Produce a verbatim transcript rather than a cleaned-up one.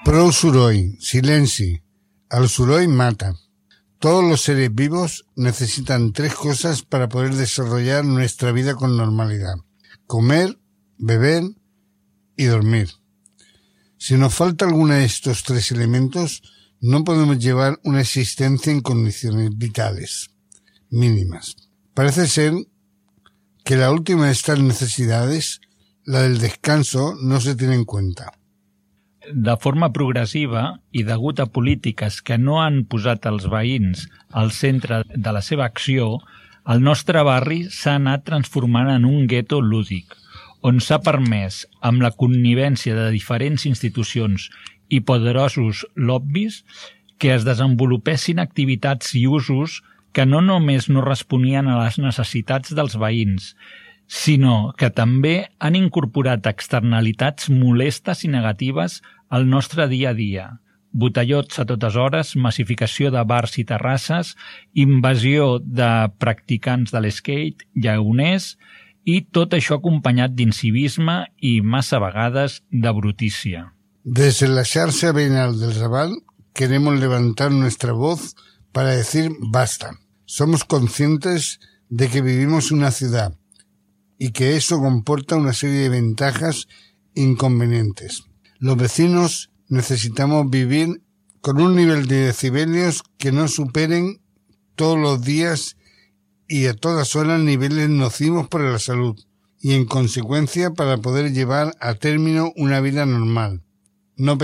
Prou soroll, silenci. El soroll mata. Todos los seres vivos necesitan tres cosas para poder desarrollar nuestra vida con normalidad: comer, beber y dormir. Si nos falta alguno de estos tres elementos, no podemos llevar una existencia en condiciones vitales mínimas. Parece ser que la última de estas necesidades, la del descanso, no se tiene en cuenta. De forma progressiva i degut a polítiques que no han posat els veïns al centre de la seva acció, el nostre barri s'ha anat transformant en un gueto lúdic, on s'ha permès, amb la connivència de diferents institucions i poderosos lobbys, que es desenvolupessin activitats i usos que no només no responien a les necessitats dels veïns, sinó que també han incorporat externalitats molestes i negatives al nostre dia a dia. Botellots a totes hores, massificació de bars i terrasses, invasió de practicants de l'skate, llauners, i tot això acompanyat d'incivisme i, massa vegades, de brutícia. Desde la xarxa veïnal del Raval queremos levantar nuestra voz para decir basta. Somos conscientes de que vivimos en una ciudad y que eso comporta una serie de ventajas e inconvenientes. Los vecinos necesitamos vivir con un nivel de decibelios que no superen todos los días y a todas horas niveles nocivos para la salud y en consecuencia para poder llevar a término una vida normal. No